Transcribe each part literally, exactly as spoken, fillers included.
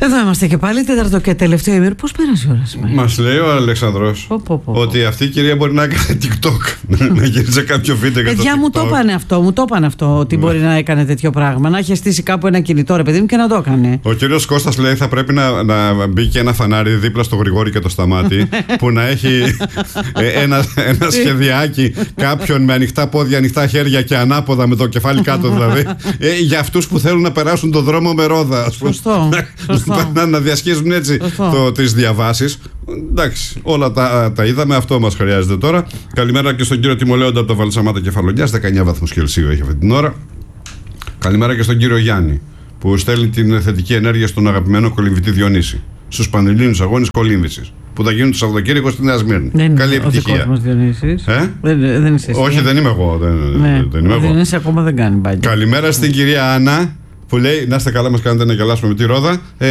Εδώ είμαστε και πάλι, τέταρτο και τελευταίο ημίρο. Πώς πέρασε η ώρα σήμερα? Μας λέει ο Αλεξανδρός πω, πω, πω. ότι αυτή η κυρία μπορεί να έκανε TikTok. Να γίνει σε κάποιο βίντεο για το Παιδιά TikTok. μου το είπανε αυτό, μου το είπανε αυτό, ότι μπορεί να έκανε τέτοιο πράγμα. Να είχε στήσει κάπου ένα κινητό, ρε παιδί μου, και να το έκανε. Ο κύριος Κώστας λέει θα πρέπει να, να μπει και ένα φανάρι δίπλα στο Γρηγόρη και το Σταμάτη που να έχει ένα, ένα σχεδιάκι κάποιον με ανοιχτά πόδια, ανοιχτά χέρια και ανάποδα με το κεφάλι κάτω δηλαδή. ε, για αυτούς που θέλουν να περάσουν το δρόμο με ρόδα. Σωστό. Να, να διασχίζουν έτσι το, τις διαβάσεις. Εντάξει, όλα τα, τα είδαμε. Αυτό μας χρειάζεται τώρα. Καλημέρα και στον κύριο Τιμολέοντα από το Βαλσαμάτα Κεφαλονιάς. δεκαεννιά βαθμούς Κελσίου έχει αυτή την ώρα. Καλημέρα και στον κύριο Γιάννη που στέλνει την θετική ενέργεια στον αγαπημένο κολυμβητή Διονύση στους Πανελλήνιους Αγώνες Κολύμβησης που θα γίνουν το Σαββατοκύριακο στη Νέα Σμύρνη. Δεν Καλή είναι επιτυχία. ο Διονύσης. Ε? Δεν, δεν είσαι εσύ. Όχι, δεν είμαι εγώ. Δεν, ναι, δεν είμαι ο εγώ. Διονύσης ακόμα δεν κάνει μπάνιο. Καλημέρα στην κυρία Άννα που λέει να είστε καλά, μας κάνετε να γελάσουμε με τη ρόδα. Ε,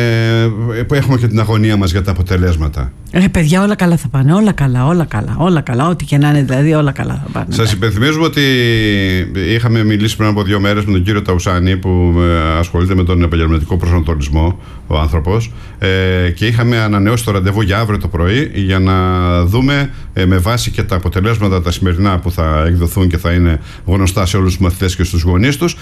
που έχουμε και την αγωνία μας για τα αποτελέσματα. Ρε παιδιά, όλα καλά θα πάνε. Όλα καλά, όλα καλά. Όλα καλά. Ό,τι και να είναι, δηλαδή, όλα καλά θα πάνε. Σας υπενθυμίζουμε ότι είχαμε μιλήσει πριν από δύο μέρες με τον κύριο Ταουσάνη που ασχολείται με τον επαγγελματικό προσανατολισμό, ο άνθρωπος, ε, και είχαμε ανανεώσει το ραντεβού για αύριο το πρωί για να δούμε ε, με βάση και τα αποτελέσματα τα σημερινά που θα εκδοθούν και θα είναι γνωστά σε όλους τους μαθητές και στους γονείς τους,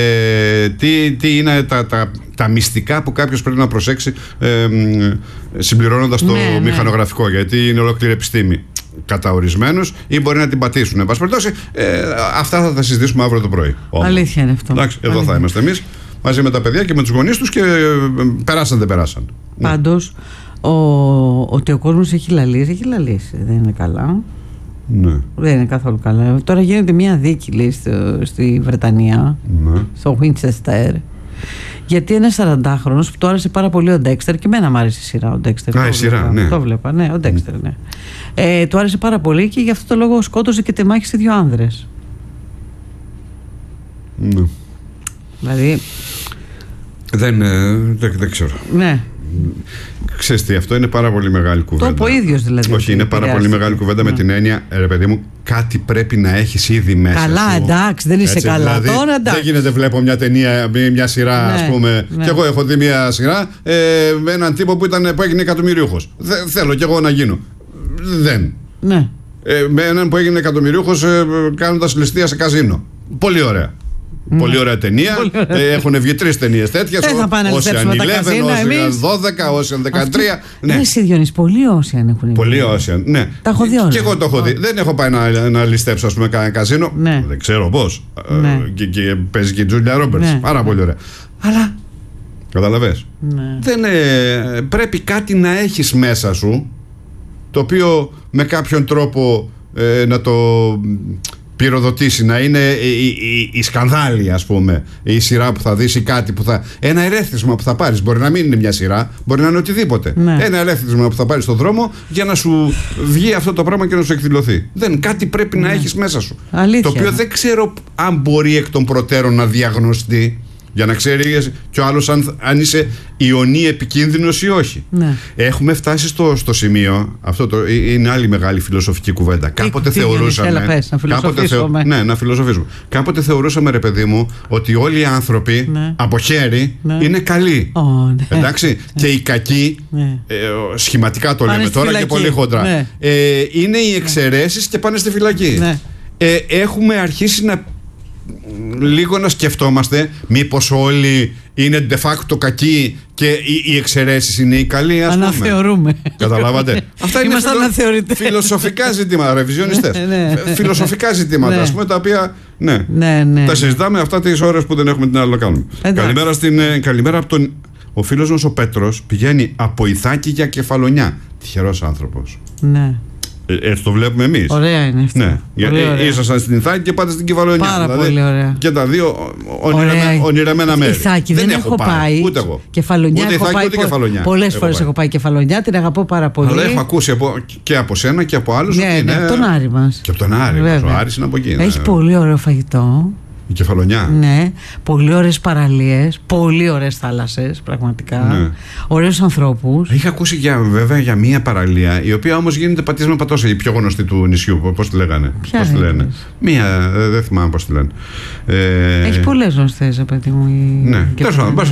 ε, τι, τι είναι τα, τα, τα μυστικά που κάποιος πρέπει να προσέξει ε, συμπληρώνοντας το ναι, μηχανογραφικό, ναι. Γιατί είναι ολόκληρη επιστήμη κατά ορισμένους ή μπορεί να την πατήσουν. Εν πάση περιπτώσει, ε, αυτά θα τα συζητήσουμε αύριο το πρωί. Αλήθεια είναι αυτό. Εντάξει, εδώ Αλήθεια. θα είμαστε εμείς μαζί με τα παιδιά και με τους γονείς τους και ε, περάσαν, δεν περάσαν. Πάντως, ο, ότι ο κόσμος έχει λαλήσει, έχει λαλήσει. Δεν είναι καλά. Ναι. Δεν είναι καθόλου καλά. Τώρα γίνεται μια δίκη, λέει, στο, στη Βρετανία, Ναι. στο Winchester. Γιατί ένα σαραντάχρονος που του άρεσε πάρα πολύ ο Ντέξτερ, και εμένα μου άρεσε η σειρά ο Ντέξτερ. Α, η σειρά, ναι. Το βλέπα, ναι, ο Ντέξτερ, ναι. Ε, του άρεσε πάρα πολύ και γι' αυτό το λόγο σκότωσε και τεμάχισε δύο άνδρες. Ναι. Δηλαδή. Δεν, ε, δεν, δεν ξέρω. Ναι. Ξέρεις τι, αυτό είναι πάρα πολύ μεγάλη κουβέντα. Το είπε ο ίδιος δηλαδή. Όχι, είναι πάρα πολύ μεγάλη κουβέντα, ναι. Με την έννοια, ρε παιδί μου, κάτι πρέπει να έχεις ήδη μέσα. Καλά, σου. Εντάξει, δεν είσαι Έτσι, καλά. Δηλαδή, τώρα εντάξει. Δεν γίνεται, βλέπω μια ταινία, μια σειρά, ναι, ας πούμε. Ναι. Και εγώ έχω δει μια σειρά ε, με έναν τύπο που, ήταν, που έγινε εκατομμυρίουχος. Δε, θέλω κι εγώ να γίνω. Δεν. Ναι. Ε, με έναν που έγινε εκατομμυρίουχος ε, κάνοντας ληστεία σε καζίνο. Πολύ ωραία. Mm. Πολύ ωραία ταινία. Ε, έχουν βγει τρεις ταινίες τέτοιες. Δεν θα πάνε να ληστέψουμε τα καζίνα εμείς. δώδεκα, Ocean δεκατρία. Ναι, εσύ Διονύση, πολύ Ocean έχουν. Πολύ Ocean, ναι. Τα έχω δει όλα. Και εγώ το έχω δει. Δεν έχω πάει να, να ληστέψω, ας πούμε, κανένα καζίνο. Ναι. Δεν ξέρω πώς. Ναι. Ε, και, και παίζει και η Τζούλια Ρόμπερτς. Ναι. Πάρα πολύ ωραία. Αλλά. Καταλαβες. Ναι. Δεν, ε, πρέπει κάτι να έχεις μέσα σου, το οποίο με κάποιον τρόπο ε, να το πυροδοτήσει, να είναι η, η, η σκανδάλη, ας πούμε, η σειρά που θα δεις ή κάτι που θα. Ένα ερέθισμα που θα πάρεις. Μπορεί να μην είναι μια σειρά, μπορεί να είναι οτιδήποτε. Ναι. Ένα ερέθισμα που θα πάρεις στον δρόμο για να σου βγει αυτό το πράγμα και να σου εκδηλωθεί. Δεν, κάτι πρέπει ναι. να έχεις μέσα σου. Αλήθεια. Το οποίο δεν ξέρω αν μπορεί εκ των προτέρων να διαγνωστεί. Για να ξέρει κι ο άλλος αν, αν είσαι ιονή επικίνδυνος ή όχι. Ναι. Έχουμε φτάσει στο, στο σημείο. Αυτό το, είναι άλλη μεγάλη φιλοσοφική κουβέντα. Κάποτε τι θεωρούσαμε. Έλα, πες, να φιλοσοφήσουμε. Ναι, να φιλοσοφήσουμε. Κάποτε θεωρούσαμε, ρε παιδί μου, ότι όλοι οι άνθρωποι ναι. από χέρι ναι. είναι καλοί. Oh, ναι. Εντάξει. Ναι. Και οι κακοί, ναι. ε, σχηματικά το πάνε λέμε τώρα φυλακή. Και πολύ χοντρά. Ναι. Ε, είναι οι εξαιρέσεις και πάνε στη φυλακή. Ναι. Ε, έχουμε αρχίσει να. Λίγο να σκεφτόμαστε μήπως όλοι είναι de facto κακοί και οι, οι εξαιρέσεις είναι οι καλοί, ας πούμε. Αναθεωρούμε. Καταλάβατε. Αυτά είναι φιλο... φιλοσοφικά ζητήματα, ρεβιζιονιστές. ναι. Φιλοσοφικά ζητήματα, ναι. ας πούμε, τα οποία ναι, ναι, ναι. τα συζητάμε αυτά τις ώρες που δεν έχουμε την άλλη να κάνουμε. Καλημέρα, στην, καλημέρα από τον. Ο φίλος μας ο Πέτρος πηγαίνει από Ιθάκη για Κεφαλονιά. Τυχερός άνθρωπος. Ναι. Ε, έτσι το βλέπουμε εμείς. Ωραία είναι αυτό. Ναι. Γιατί ήσασταν στην Ιθάκη και πάτε στην Κεφαλονιά. Πάρα δηλαδή, πολύ ωραία. Και τα δύο ονειρεμένα μέρη. Ιθάκη δεν, δεν έχω πάει. πάει. Ούτε εγώ. Κεφαλονιά ούτε έχω Ιθάκη, πάει. Ούτε Κεφαλονιά. Πολλές φορές έχω πάει Κεφαλονιά, την αγαπώ πάρα πολύ. Αλλά έχω ακούσει από, και από σένα και από άλλους. Ναι, ναι, είναι... από τον Άρη μας. Και από τον Άρη μας. Ο Άρης είναι από εκεί. Έχει ναι. πολύ ωραίο φαγητό. Η Κεφαλονιά. Ναι, πολύ ωραίες παραλίες, πολύ ωραίες θάλασσες, πραγματικά. Ναι. Ωραίους ανθρώπους. Είχα ακούσει για, βέβαια για μία παραλία, η οποία όμως γίνεται πατήσμα πατώσα, η πιο γνωστή του νησιού. Πώς τη λέγανε. Ποια πώς τη λένε. Μία, δεν θυμάμαι πώς τη λένε. Ε... Έχει πολλές γνωστές, παιδί μου. Η... Ναι, τέλος πάντων, πας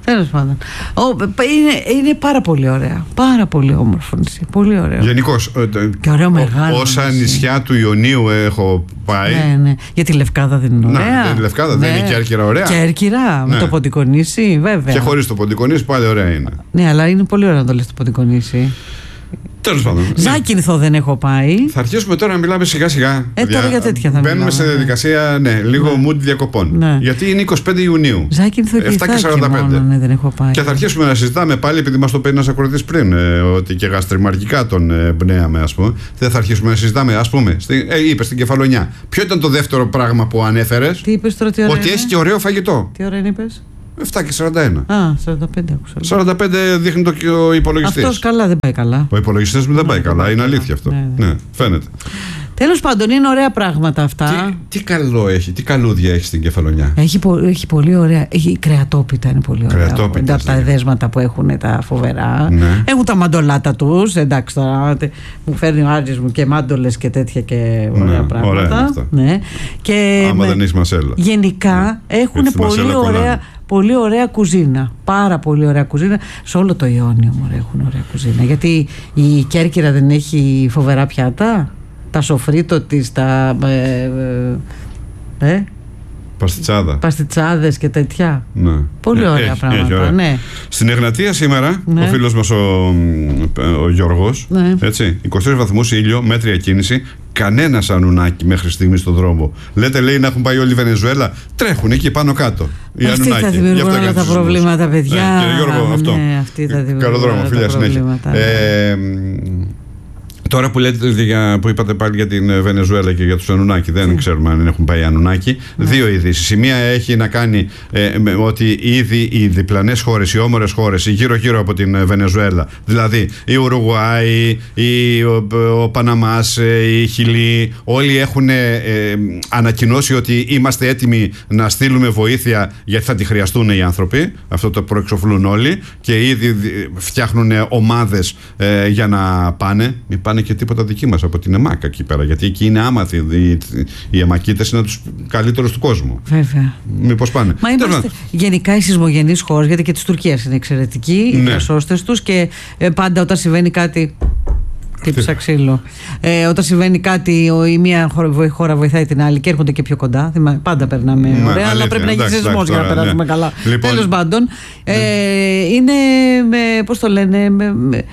Τέλος πάντων. Είναι, είναι πάρα πολύ ωραία. Πάρα πολύ όμορφο νησί. Πολύ ωραίο. Γενικώς. Και ωραίο μεγάλο. Όσα νησί. Νησιά του Ιωνίου έχω πάει. Ναι, ναι. Για τη Λευκάδα δεν είναι ωραία. Να, τη Λευκάδα ναι. δεν είναι η Κέρκυρα ωραία. Κέρκυρα, ναι. με το Ποντικό νησί, βέβαια. Και χωρίς το Ποντικό νησί πάλι ωραία είναι. Ναι, αλλά είναι πολύ ωραία να το λες το Ποντικό νησί. Τέλος πάντων. Ζάκυνθο δεν έχω πάει. Θα αρχίσουμε τώρα να μιλάμε σιγά σιγά. Ε, τώρα για τέτοια θα Μπαίνουμε μιλάμε, σε διαδικασία, ναι, λίγο ναι. mood διακοπών. Ναι. Γιατί είναι είκοσι πέντε Ιουνίου. Ζάκυνθο και επτά και σαράντα πέντε. Μόνο, ναι, δεν έχω πάει. Και θα αρχίσουμε να συζητάμε πάλι, επειδή μας το πει ένας ακροατής πριν, ε, ότι και γαστριμαρκικά τον ε, πνέαμε, ας πούμε. Δεν θα αρχίσουμε να συζητάμε, ας πούμε. Στη, ε, είπε στην Κεφαλονιά. Ποιο ήταν το δεύτερο πράγμα που ανέφερες? Τι είπες τώρα, τι ώρα Ότι είναι? έχει και ωραίο φαγητό. Τι ώρα είναι, είπες? επτά και σαράντα ένα. Α, σαράντα πέντε άκουσα. σαράντα πέντε δείχνει το ο υπολογιστής. Αυτός καλά δεν πάει καλά. Ο υπολογιστής μου δεν πάει ναι, καλά, πάει είναι καλά. αλήθεια αυτό. Ναι, ναι. Ναι, φαίνεται. Τέλος πάντων, είναι ωραία πράγματα αυτά. Τι, τι καλό έχει, τι καλούδια έχει στην Κεφαλονιά. Έχει, πο, έχει πολύ ωραία. Έχει κρεατόπιτα, είναι πολύ ωραία. Κρεατόπιτα, από τα εδέσματα που έχουν τα φοβερά. Ναι. Έχουν τα μαντολάτα τους. Εντάξει τώρα, μου φέρνει ο Άρης μου και μάντολες και τέτοια και ωραία ναι, πράγματα. Ωραία ναι. Και άμα με, δεν έχει μασέλα. γενικά ναι. έχουν πολύ ωραία, πολύ ωραία κουζίνα. Πάρα πολύ ωραία κουζίνα. Σε όλο το Ιόνιο μωρέ, έχουν ωραία κουζίνα. Γιατί η Κέρκυρα δεν έχει φοβερά πιάτα. Τα σοφρίτο της, τα ε, ε, ε, Παστιτσάδα. παστιτσάδες και τέτοια. Ναι. Πολύ ωραία έχει, πράγματα. έχει ωραία. Ναι. Στην Εγνατία σήμερα, ναι. ο φίλος μας ο, ο Γιώργος, ναι. έτσι, είκοσι τρεις βαθμούς ήλιο, μέτρια κίνηση, κανένα ανουνάκι μέχρι στιγμή στον δρόμο. Λέτε, λέει, να έχουν πάει όλοι η Βενεζουέλα. Τρέχουν εκεί πάνω κάτω. Οι αυτοί ανουνάκι. θα δημιουργούν όλα τα προβλήματα, παιδιά. Ναι, κύριε Γιώργο, αυτό. Ναι, αυτοί θα δημιουργούν Καλό δρόμο, όλα φίλια, τα προβλήματα. Ε, Τώρα που, λέτε, που είπατε πάλι για την Βενεζουέλα και για τους Ανουνάκη, δεν yeah. ξέρουμε αν έχουν πάει Ανουνάκη. Yeah. Δύο ειδήσεις. Η μία έχει να κάνει ε, με, ότι ήδη οι διπλανές χώρες, οι όμορες χώρες, γύρω-γύρω από την Βενεζουέλα, δηλαδή η Ουρουγουάη, η, ο, ο Παναμάς, η Χιλή, όλοι έχουν ε, ε, ανακοινώσει ότι είμαστε έτοιμοι να στείλουμε βοήθεια γιατί θα τη χρειαστούν οι άνθρωποι. Αυτό το προεξοφλούν όλοι και ήδη φτιάχνουν ομάδες ε, για να πάνε. Μην πάνε και τίποτα δική μας από την ΕΜΑΚ εκεί πέρα, γιατί εκεί είναι άμαθοι. Οι, οι ΕΜΑΚΙΤες είναι τους καλύτερους του κόσμου. Βέβαια. Μήπως πάνε. Μα είμαστε γενικά οι σεισμογενείς χώρες, γιατί και της Τουρκίας είναι εξαιρετικοί, ναι. οι διασώστες τους και ε, πάντα όταν συμβαίνει κάτι. Τύψα ξύλο. Ε, όταν συμβαίνει κάτι, η μία χώρα βοηθάει την άλλη και έρχονται και πιο κοντά. Πάντα περνάμε ναι, ωραία, αλήθεια, αλλά πρέπει να γίνει σεισμός για να περάσουμε ναι. καλά. Λοιπόν, τέλος πάντων, ναι. ε, είναι. Πώς το λένε. Με, με,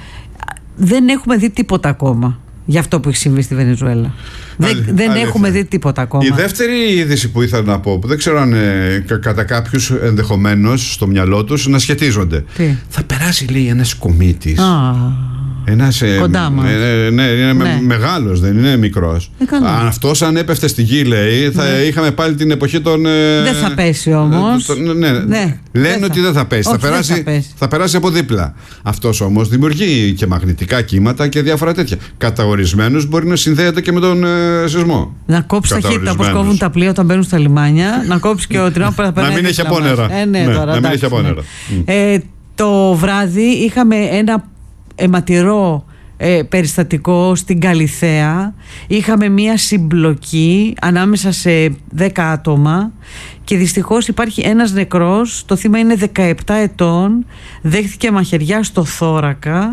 δεν έχουμε δει τίποτα ακόμα για αυτό που έχει συμβεί στη Βενεζουέλα. Δεν, δεν έχουμε δει τίποτα ακόμα. Η δεύτερη είδηση που ήθελα να πω, που δεν ξέρω αν ε, κα, κατά κάποιους ενδεχομένως στο μιαλό τους να σχετίζονται. Τι? Θα περάσει, λέει, ένας κομίτης. Ah. Ένας, κοντά μας. Ε, ναι, είναι ναι. μεγάλος, δεν είναι μικρός. Ε, αν αυτός αν έπεφτε στη γη, λέει, θα ναι. είχαμε πάλι την εποχή των. Ε, δεν θα πέσει όμως. Ε, το, ναι, ναι. Λένε δεν ότι θα. δεν θα πέσει. Όχι, θα, περάσει, θα, πέσει. θα περάσει από δίπλα. Αυτός όμως δημιουργεί και μαγνητικά κύματα και διάφορα τέτοια. Κατά ορισμένους μπορεί να συνδέεται και με τον ε, σεισμό. Να κόψει ταχύτητα όπως κόβουν τα πλοία όταν μπαίνουν στα λιμάνια. Να κόψει και ο τρινό που να μην έχει απόνερα. Ε, ναι, τώρα, να μην έχει απόνερα. Ε, το βράδυ είχαμε ένα αιματηρό ε, περιστατικό στην Καλιθέα. Είχαμε μία συμπλοκή ανάμεσα σε δέκα άτομα και δυστυχώς υπάρχει ένας νεκρός. Το θύμα είναι δεκαεπτά ετών, δέχτηκε μαχαιριά στο θώρακα.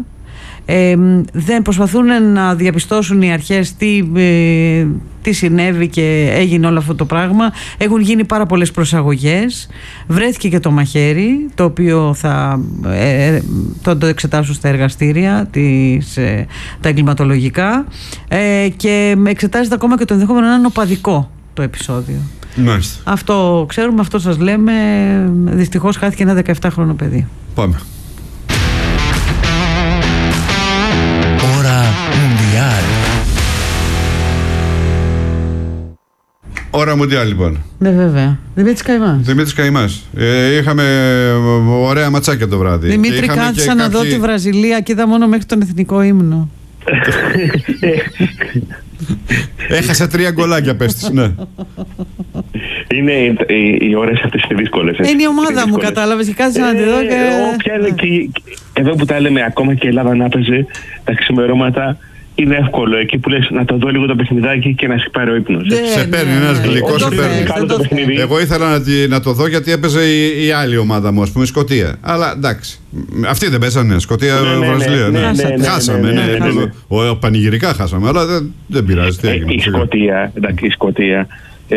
Ε, δεν προσπαθούν να διαπιστώσουν οι αρχές τι, ε, τι συνέβη και έγινε όλο αυτό το πράγμα. Έχουν γίνει πάρα πολλές προσαγωγές. Βρέθηκε και το μαχαίρι, το οποίο θα ε, το, το εξετάσουν στα εργαστήρια τις, ε, τα εγκληματολογικά, ε, και εξετάζεται ακόμα και το ενδεχόμενο να είναι οπαδικό το επεισόδιο. Μάλιστα. Αυτό ξέρουμε, αυτό σας λέμε. Δυστυχώς χάθηκε ένα δεκαεπτάχρονο παιδί. Πάμε. Ώρα Μουντιάλ, λοιπόν. Ναι, βέβαια. Δημήτρης Καϊμάς. Δημήτρης Καϊμάς. Ε, είχαμε ωραία ματσάκια το βράδυ. Δημήτρη, κάθισα να κάποιοι... δω τη Βραζιλία και είδα μόνο μέχρι τον εθνικό ύμνο. Έχασε τρία γκολάκια, πες της, ναι. Είναι οι, οι ώρες αυτές είναι δύσκολες. Είναι η ομάδα μου, κατάλαβες, και κάθισα να τη δω και... Όποια είναι και εδώ που τα λέμε, ακόμα και η Ελλάδα να παίζει τα ξημερώματα, είναι εύκολο εκεί που λες να το δω λίγο το παιχνιδάκι και να σε πάρει ο ύπνος. Ναι, σε παίρνει ναι, ένας γλυκός, σε παίρνει. Εγώ ήθελα να, να το δω γιατί έπαιζε η, η άλλη ομάδα μου, ας πούμε, η Σκωτία. Αλλά εντάξει. Αυτοί δεν παίζανε, Σκωτία, ναι, Βραζιλία. Ναι, ναι, ναι, ναι, χάσαμε. Ναι, ναι, ναι, ναι, ναι, ναι. Πανηγυρικά χάσαμε, αλλά δεν, δεν πειράζει. Τι έγινε, η Σκωτία, εντάξει, η Σκωτία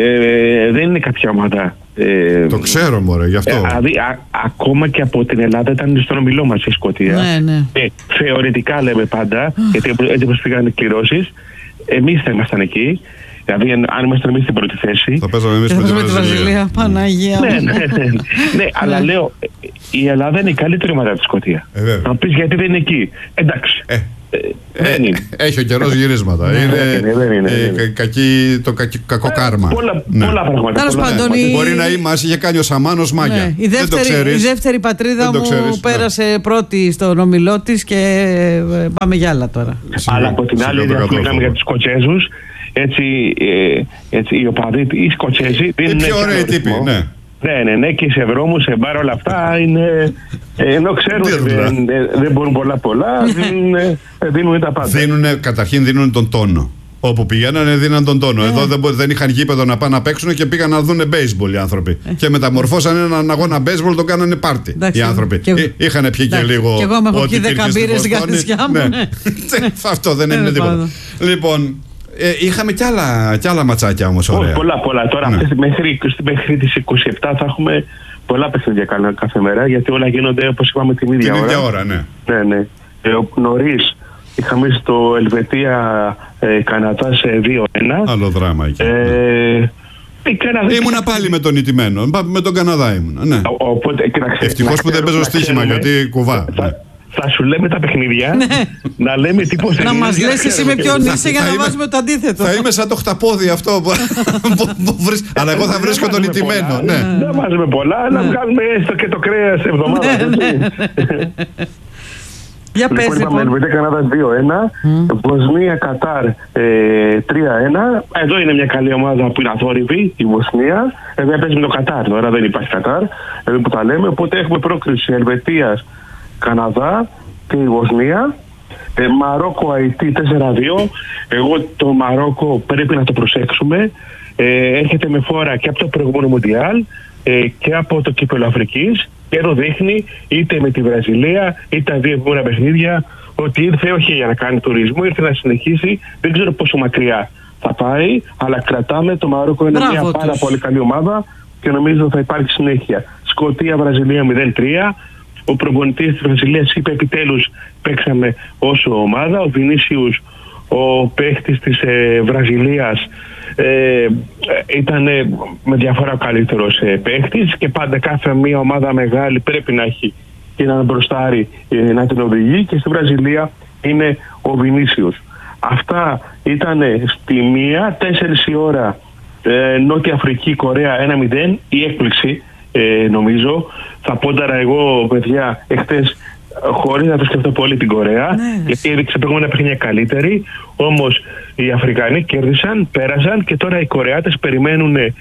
ε, δεν είναι κάποια ομάδα. Ε, το ξέρω, μωρέ, γι' αυτό. Δηλαδή, ακόμα και από την Ελλάδα ήταν στον ομιλό μας η Σκωτία. Ναι, ναι. Ε, θεωρητικά λέμε πάντα, γιατί έτσι όπως πήγαν οι κληρώσεις, εμείς θα ήμασταν εκεί. Δηλαδή, αν ήμασταν εμείς στην πρώτη θέση. Θα παίζαμε εμείς με τη Βραζιλία. Παναγία. Ναι, ναι, ναι, ναι, αλλά λέω, η Ελλάδα είναι η καλύτερη ομάδα της Σκωτία. Θα πεις γιατί δεν είναι εκεί. Εντάξει. Ε. Ε, έχει ο καιρός γυρίσματα. Είναι το κακό κάρμα. Πολλά πράγματα. Μπορεί να μας είχε κάνει ο Σαμάνος μάγια. Η δεύτερη πατρίδα μου πέρασε πρώτη στον ομιλό της και πάμε για άλλα τώρα. Αλλά από την άλλη, μιλάμε για τους Σκοτσέζους. Έτσι, έτσι οι οπαδοί, οι Σκοτσέζοι είναι πιο ωραίοι τύποι, ναι. Ναι, ναι, ναι, και σε δρόμους, σε μπαρ, όλα αυτά είναι. Ενώ ξέρουν ότι δεν, δεν μπορούν πολλά πολλά, δίνουν, δίνουν τα πάντα. Δίνουνε, καταρχήν δίνουν τον τόνο. Όπου πηγαίνανε δίναν τον τόνο. Yeah. Εδώ δεν, δεν είχαν γήπεδο να πάνε να παίξουν και πήγαν να δουν baseball οι άνθρωποι. Yeah. Και μεταμορφώσαν έναν αγώνα baseball, τον κάνανε πάρτι οι άνθρωποι. Και... Είχαν πιει και λίγο. Και εγώ με έχω πιει δέκα μπύρες στην καρδιά μου. Αυτό δεν είναι τίποτα. Λοιπόν. Ε, είχαμε κι άλλα, κι άλλα ματσάκια όμως, ωραία. Πολλά, πολλά. Τώρα, ναι. αυτές, μέχρι, μέχρι τις είκοσι επτά θα έχουμε πολλά παιχνίδια κάθε μέρα, γιατί όλα γίνονται, όπως είπαμε, την ίδια την ώρα. Την ίδια ώρα, ναι. Ναι, ναι. Ε, νωρίς είχαμε στο Ελβετία ε, Καναδά σε δύο ένα. Άλλο δράμα εκεί. Ε, Καναδά... Ήμουνα πάλι με τον ηττημένο. Με τον Καναδά ήμουνα. Ναι. Ευτυχώς που δεν παίζω στοίχημα, γιατί κουβά. Θα... Ναι. Θα σου λέμε τα παιχνίδια, να λέμε τι πώς να μας λες εσύ με ποιον είσαι για να βάζουμε το αντίθετο. Θα είμαι σαν το χταπόδι αυτό που βρίσκω. Αλλά εγώ θα βρίσκω τον ηττημένο. Δεν βάζουμε πολλά, αλλά βγάλουμε έστω και το κρέας εβδομάδα. Για πες λοιπόν. Είπαμε Ελβετία Καναδά δύο ένα, Βοσνία Κατάρ τρία ένα. Εδώ είναι μια καλή ομάδα που είναι αθόρυβη, η Βοσνία. Εδώ παίζει με το Κατάρ, τώρα δεν υπάρχει Κατάρ. Εδώ που τα λέμε, οπότε έχουμε πρόκριση Ελβετίας Καναδά και η Βοσνία. ε, Μαρόκο Αϊτή τέσσερα δύο. Εγώ το Μαρόκο πρέπει να το προσέξουμε. ε, Έρχεται με φόρα και από το προηγούμενο Μουντιάλ ε, και από το Κύπελλο Αφρικής. Και εδώ δείχνει είτε με τη Βραζιλία είτε τα δύο επόμενα παιχνίδια ότι ήρθε όχι για να κάνει τουρισμό, ήρθε να συνεχίσει. Δεν ξέρω πόσο μακριά θα πάει, αλλά κρατάμε. Το Μαρόκο είναι Μπράβο μια τους. πάρα πολύ καλή ομάδα και νομίζω θα υπάρχει συνέχεια. Σκωτία Βραζιλία μηδέν τρία. Ο προπονητής της Βραζιλίας είπε επιτέλους παίξαμε όσο ομάδα. Ο Βινίσιους, ο παίχτης της ε, Βραζιλίας, ε, ήταν ε, με διαφορά ο καλύτερος ε, παίχτης και πάντα κάθε μια ομάδα μεγάλη πρέπει να έχει και έναν μπροστάρι ε, να την οδηγεί και στη Βραζιλία είναι ο Βινίσιους. Αυτά ήταν στη μία, τέσσερις η ώρα ε, Νότια Αφρική, Κορέα ένα μηδέν, η έκπληξη ε, νομίζω. Θα πόνταρα εγώ, παιδιά, εχθές χωρίς να το σκεφτώ πολύ την Κορέα, ναι, γιατί έδειξε προηγούμενα παιχνίδια καλύτερη. Όμως οι Αφρικανοί κέρδισαν, πέρασαν και τώρα οι Κορεάτες περιμένουν ε,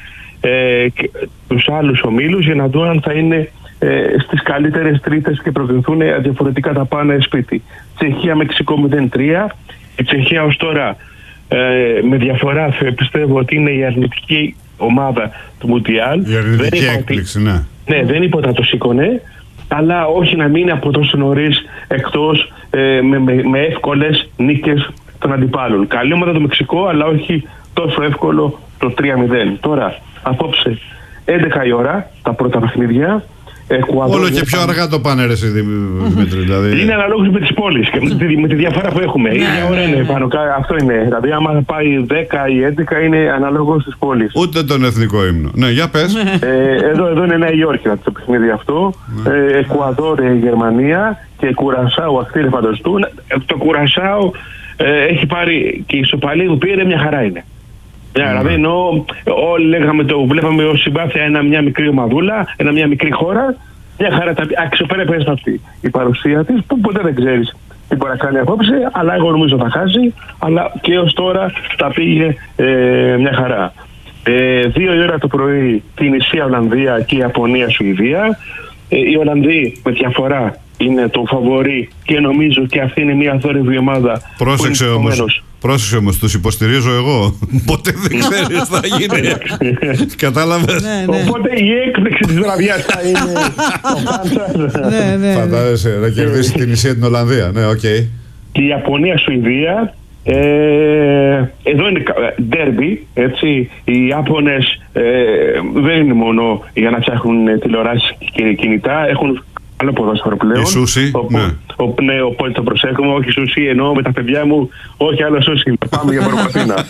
τους άλλους ομίλους για να δουν αν θα είναι ε, στις καλύτερες τρίτες και προκριθούν διαφορετικά τα πάνε σπίτι. Τσεχία Μεξικό μηδέν τρία. Η Τσεχία ως τώρα ε, με διαφορά πιστεύω ότι είναι η αρνητική ομάδα του Μουντιάλ. Η αρνητική έκπληξη, ναι. Ναι, δεν είπα ότι το σήκωνε, αλλά όχι να μείνει από τόσο νωρίς εκτός ε, με, με, με εύκολες νίκες των αντιπάλων. Καλή ομάδα το Μεξικό, αλλά όχι τόσο εύκολο το τρία μηδέν. Τώρα, απόψε, έντεκα η ώρα, τα πρώτα παιχνίδια. Εκουαδόρ, όλο και πιο αργά το πάνε ρε εσύ Δημήτρη. Δηλαδή... Είναι αναλόγως με τις πόλεις και με τη, με τη διαφορά που έχουμε. Η ίδια ώρα είναι πάνω, αυτό είναι. Δηλαδή άμα πάει δέκα ή έντεκα είναι αναλόγως στις πόλεις. Ούτε τον εθνικό ύμνο. Ναι, για πες. ε, εδώ, εδώ είναι Νέα Υόρκη το παιχνίδι αυτό. ε, Εκουαδόρ, Γερμανία και Κουρασάου, ακτήρε φανταστούν. Το Κουρασάου ε, έχει πάρει και η ισοπαλία που πήρε μια χαρά είναι. Yeah, mm. Δηλαδή ενώ όλοι λέγαμε το βλέπαμε ως συμπάθεια ένα, μια μικρή ομαδούλα, ένα, μια μικρή χώρα, μια χαρά τα αξιοπρέπεια είναι αυτή η παρουσία της που ποτέ δεν ξέρεις τι μπορεί να κάνει απόψε, αλλά εγώ νομίζω θα χάσει, αλλά και ως τώρα τα πήγε ε, μια χαρά. Ε, δύο η ώρα το πρωί την Ισία Ολλανδία και η Ιαπωνία Σουηδία. Ε, οι Ολλανδοί με διαφορά είναι το φαβορί και νομίζω και αυτή είναι μια θόρυβη ομάδα. Πρόσεξε όμως, πρόσεξε όμως, τους υποστηρίζω εγώ. Ποτέ δεν ξέρεις τι θα γίνει. Κατάλαβες. Ναι, ναι. Οπότε η έκπληξη της βραδιάς θα είναι ο Πάντσας. Ναι, ναι, φαντάζεσαι να κερδίσει την νησία την Ολλανδία. Ναι, οκ. Okay. Και η Ιαπωνία-Σουηδία. Ε, εδώ είναι ντέρμπι, έτσι. Οι Ιάπωνες ε, δεν είναι μόνο για να ψάχνουν τηλεοράσεις και κινητά, έχουν άλλο ποδόσφαιρο πλέον. Η σούσι, ο, ναι. Ο, ναι, οπότε το προσέχουμε, όχι σούσι, εννοώ με τα παιδιά μου, όχι άλλο σούσι, πάμε για Ποροπαθήνα.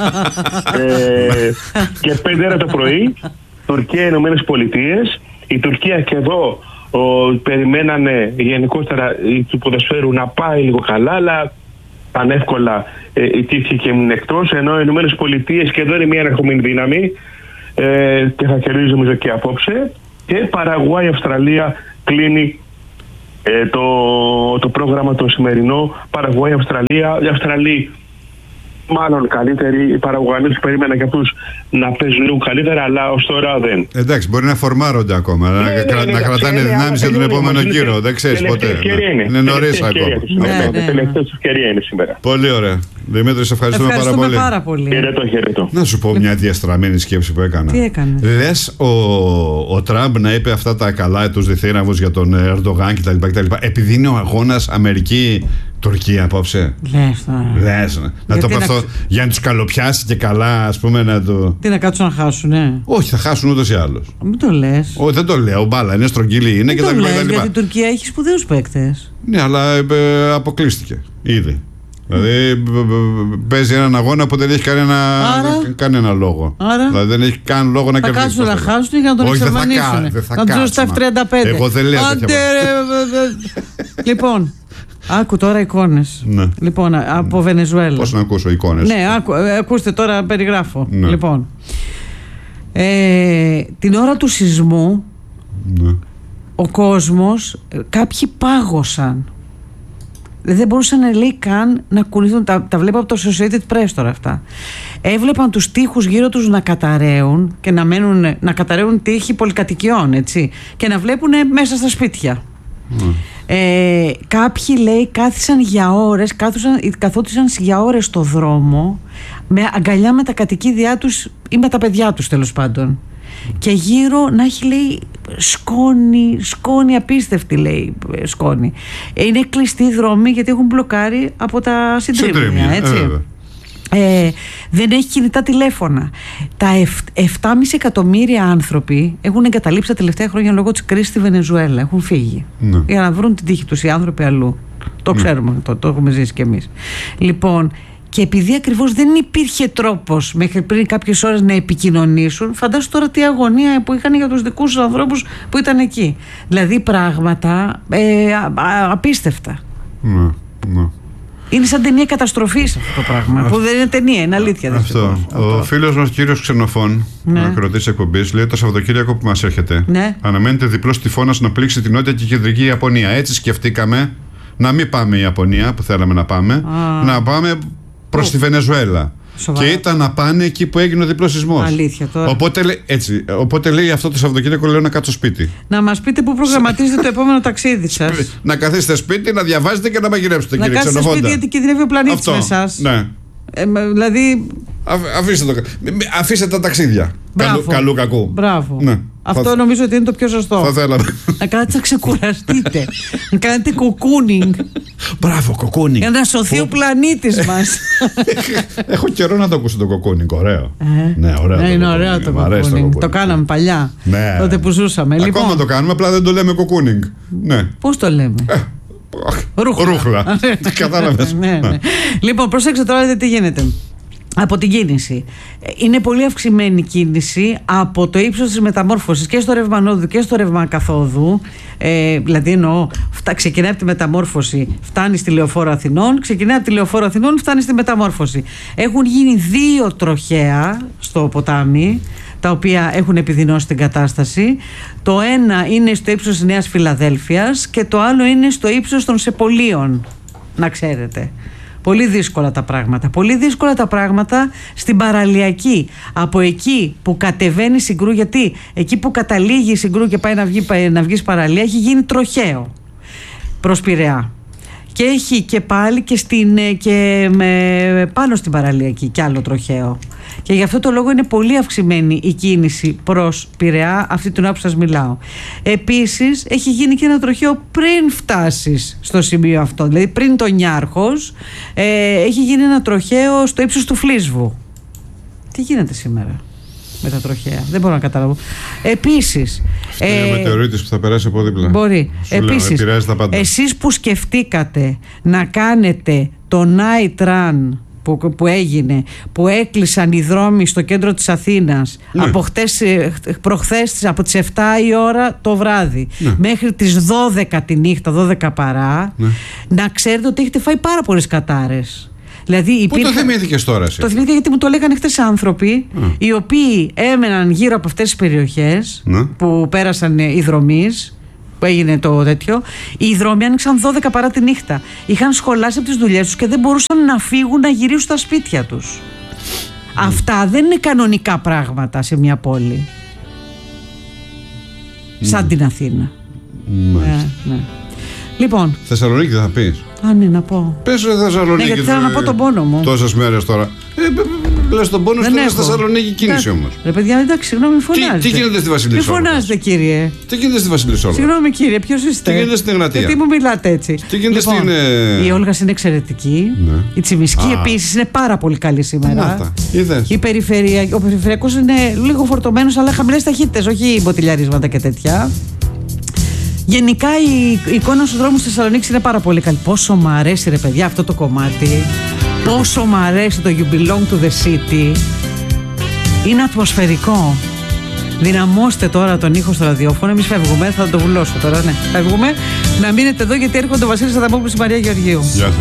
ε, και πέντε ώρα το πρωί, Τουρκία, Ηνωμένες Πολιτείες. Η Τουρκία και εδώ ο, περιμένανε γενικότερα του ποδοσφαίρου να πάει λίγο καλά, αλλά ανεύκολα ε, ιτήθηκε και έμεινε εκτός, ενώ οι Ηνωμένες Πολιτείες και εδώ είναι μια ερχομένη δύναμη ε, και θα κερδίζει νομίζω και απόψε. Και Παραγουάη, Αυστραλία κλείνει ε, το, το πρόγραμμα το σημερινό. Παραγουάη, Αυστραλία. Οι Αυστραλοί μάλλον καλύτεροι, οι Παραγουανοί τους περίμενα και αυτούς να παίζουν λίγο καλύτερα, αλλά ως τώρα δεν. Εντάξει, μπορεί να φορμάρονται ακόμα, ναι, να, ναι, κρα, ναι, ναι, να κρατάνε δυνάμεις για τον επόμενο γύρο. Δεν ξέρεις ποτέ. Είναι, είναι νωρίς ακόμα. Ναι, τελευταία ευκαιρία είναι σήμερα. Πολύ ωραία. Δημήτρη, σε ευχαριστούμε, ευχαριστούμε πάρα, πάρα πολύ. Χαιρετώ, χαιρετώ. Να σου πω μια διαστραμμένη σκέψη που έκανα. Τι έκανε? Λες ο, ο Τραμπ να είπε αυτά τα καλά, τους διθύραμβους για τον Ερντογάν κτλ. Επειδή είναι ο αγώνας Αμερική-Τουρκία απόψε. Λες τώρα. Λες, να, να το πω αυτό, να... για να τους καλοπιάσει και καλά, ας πούμε, να το. Τι να κάτσουν να χάσουν, ε? Όχι, θα χάσουν ούτως ή άλλως. Μην το λες. Όχι, δεν το λέω. Μπάλα, είναι στρογγύλη, είναι και τα λοιπά. Γιατί η Τουρκία έχει σπουδαίους παίκτες. Ναι, αλλά ε, αποκλείστηκε ήδη. Δηλαδή παίζει έναν αγώνα που δεν έχει κανένα, κανένα λόγο. Άρα, δηλαδή δεν έχει καν λόγο να κερδίσει. Θα κάτσουν να χάσουν για να τον εξαφανίσουν. Να του ζουν στα εφ τριάντα πέντε. Εγώ δεν λέω τέτοια. Λοιπόν, άκου τώρα εικόνες. Ναι. Λοιπόν, από Βενεζουέλα. Πώς να ακούσω εικόνες? Ναι, άκου, ακούστε τώρα, περιγράφω. Ναι. Λοιπόν, ε, την ώρα του σεισμού, ναι, ο κόσμος, κάποιοι πάγωσαν. Δεν μπορούσαν, λέει, καν να κουνηθούν. Τα, τα βλέπω από το Associated Press τώρα αυτά. Έβλεπαν τους τοίχους γύρω τους να καταραίουν και να, μένουν, να καταραίουν τοίχοι πολυκατοικιών, έτσι, και να βλέπουν μέσα στα σπίτια. Mm. Ε, κάποιοι, λέει, κάθισαν για ώρες, κάθουσαν, καθόντουσαν για ώρες στο δρόμο με αγκαλιά με τα κατοικίδια τους ή με τα παιδιά τους, τέλος πάντων. Και γύρω να έχει, λέει, σκόνη, σκόνη απίστευτη, λέει, σκόνη. Είναι κλειστοί δρόμοι γιατί έχουν μπλοκάρει από τα συντρίμμια, έτσι. Ε, ε, δεν έχει κινητά τηλέφωνα. Τα επτά κόμμα πέντε εκατομμύρια άνθρωποι έχουν εγκαταλείψει τα τελευταία χρόνια λόγω της κρίσης στη Βενεζουέλα. Έχουν φύγει, ναι, για να βρουν την τύχη τους οι άνθρωποι αλλού. Το ναι. ξέρουμε, το, το έχουμε ζήσει κι εμείς. Λοιπόν, και επειδή ακριβώς δεν υπήρχε τρόπος μέχρι πριν κάποιες ώρες να επικοινωνήσουν, φαντάσου τώρα τι αγωνία που είχαν για τους δικούς τους ανθρώπους που ήταν εκεί. Δηλαδή πράγματα ε, α, α, απίστευτα. Ναι, ναι. Είναι σαν ταινία καταστροφής αυτό το πράγμα. Α, που δεν είναι ταινία, είναι αλήθεια. Αυτό. Ο φίλος μας κύριος Ξενοφών, ναι, ακροατής εκπομπής, λέει: το Σαββατοκύριακο που μας έρχεται, ναι, αναμένεται διπλός τυφώνας να πλήξει την νότια και κεντρική Ιαπωνία. Έτσι σκεφτήκαμε να μην πάμε η Ιαπωνία που θέλαμε να πάμε, α, να πάμε προς τη Βενεζουέλα. Σοβαρά. Και ήταν να πάνε εκεί που έγινε ο διπλός σεισμός. Αλήθεια τώρα. Οπότε, έτσι, οπότε λέει αυτό το Σαββατοκύριακο, λέω να κάτσω σπίτι. Να μας πείτε πού προγραμματίζετε το επόμενο ταξίδι σας. Να καθίσετε σπίτι, να διαβάζετε και να μαγειρέψετε, να κύριε Ξενοφόντα. Να κάτσετε σπίτι γιατί κινδυνεύει ο πλανήτης με εσάς. Ναι. Ε, δηλαδή. Α, αφήστε, το, αφήστε τα ταξίδια. Καλού, καλού κακού. Μπράβο. Ναι. Αυτό θα, νομίζω ότι είναι το πιο σωστό. Θα θέλαμε. Να κάνετε να ξεκουραστείτε. Να κάνετε κοκούνινγκ. Μπράβο, κοκούνινγκ. Για να σωθεί ο πλανήτης μας. Έχω καιρό να το ακούσω το κοκούνινγκ. Ωραίο. Ε, ναι, ωραίο. Ναι, είναι ωραίο το κοκούνινγκ. Το κάναμε παλιά. Ναι. Τότε που ζούσαμε. Ακόμα λοιπόν, το κάνουμε, απλά δεν το λέμε κοκούνινγκ. Ναι. Πώς το λέμε? Ε, Ρούχλα. Ρούχλα. Κατάλαβες. Ναι, ναι. Λοιπόν, προσέξτε τώρα τι γίνεται. Από την κίνηση. Είναι πολύ αυξημένη κίνηση από το ύψος της μεταμόρφωσης και στο ρεύμα ανόδου και στο ρεύμα καθόδου. Ε, δηλαδή εννοώ, φτα, ξεκινάει από τη μεταμόρφωση, φτάνει στη Λεωφόρο Αθηνών, ξεκινάει από τη Λεωφόρο Αθηνών, φτάνει στη μεταμόρφωση. Έχουν γίνει δύο τροχαία στο ποτάμι, τα οποία έχουν επιδεινώσει την κατάσταση. Το ένα είναι στο ύψος της Νέας Φιλαδέλφειας και το άλλο είναι στο ύψος των Σεπολίων, να ξέρετε. Πολύ δύσκολα τα πράγματα. Πολύ δύσκολα τα πράγματα στην παραλιακή. Από εκεί που κατεβαίνει η Συγκρού, γιατί εκεί που καταλήγει η Συγκρού και πάει να βγει, να βγει παραλία, έχει γίνει τροχαίο. προς Πειραιά. Και έχει και πάλι και, στην, και με, πάνω στην παραλιακή κι άλλο τροχαίο. Και γι' αυτό το λόγο είναι πολύ αυξημένη η κίνηση προς Πειραιά, αυτή την ώρα που σας μιλάω. Επίσης έχει γίνει και ένα τροχαίο πριν φτάσεις στο σημείο αυτό. Δηλαδή πριν το Νιάρχος ε, έχει γίνει ένα τροχαίο στο ύψος του Φλίσβου. Τι γίνεται σήμερα με τα τροχαία? Δεν μπορώ να καταλάβω. Επίσης ε, μετεωρίτης που θα περάσει από δίπλα. Μπορεί. Επίσης, εσείς που σκεφτήκατε να κάνετε το night run που, που έγινε, που έκλεισαν οι δρόμοι στο κέντρο της Αθήνας, ναι, από χτες, προχθές από τις επτά η ώρα το βράδυ, ναι, μέχρι τις δώδεκα τη νύχτα, δώδεκα παρά, ναι, να ξέρετε ότι έχετε φάει πάρα πολλές κατάρες. Δηλαδή υπήρχε... Πού το θυμήθηκες τώρα εσύ? Το θυμήθηκα γιατί μου το λέγανε χτες άνθρωποι, mm. οι οποίοι έμεναν γύρω από αυτές τις περιοχές, mm. που πέρασαν οι δρομείς, που έγινε το τέτοιο. Οι δρόμοι άνοιξαν δώδεκα παρά τη νύχτα. Είχαν σχολάσει από τις δουλειές τους και δεν μπορούσαν να φύγουν να γυρίσουν στα σπίτια τους. Mm. Αυτά δεν είναι κανονικά πράγματα σε μια πόλη. Mm. Σαν την Αθήνα. Mm. Ε, ναι. Λοιπόν. Θεσσαλονίκη δεν θα πεις? Α, ναι, να πω. Πες ρε Θεσσαλονίκη. Ναι, γιατί θέλω να πω τον πόνο μου. Τόσες μέρες τώρα. Ε, λες τον πόνο σου, λες Θεσσαλονίκη κίνηση όμως. Ρε παιδιά, εντάξει, συγγνώμη, μη φωνάζετε. Τι, τι γίνεται στη Βασιλισσόλα? Μη φωνάζετε, κύριε. Τι γίνεται στη Βασιλισσόλα? Συγγνώμη, κύριε, ποιος είστε? Τι γίνεται στην Εγνατία? Γιατί μου μιλάτε έτσι? Τι γίνεται λοιπόν, στην. Ε... Η Όλγας είναι εξαιρετική. Ναι. Η Τσιμισκή επίσης είναι πάρα πολύ καλή σήμερα. Αυτά. Είδες. Η περιφερεια... Ο περιφερειακός είναι λίγο φορτωμένος, αλλά χαμηλές ταχύτητες, όχι μποτιλιαρίσματα και τέτοια. Γενικά η εικόνα στους δρόμους της Θεσσαλονίκης είναι πάρα πολύ καλή. Πόσο μ' αρέσει ρε παιδιά αυτό το κομμάτι. Πόσο μ' αρέσει το You Belong to the City. Είναι ατμοσφαιρικό. Δυναμώστε τώρα τον ήχο στο ραδιόφωνο. Εμείς φεύγουμε, θα το βουλώσω τώρα, ναι. Φεύγουμε. Να μείνετε εδώ γιατί έρχονται ο Βασίλης Αδαμόπουλος και η Μαρία Γεωργίου.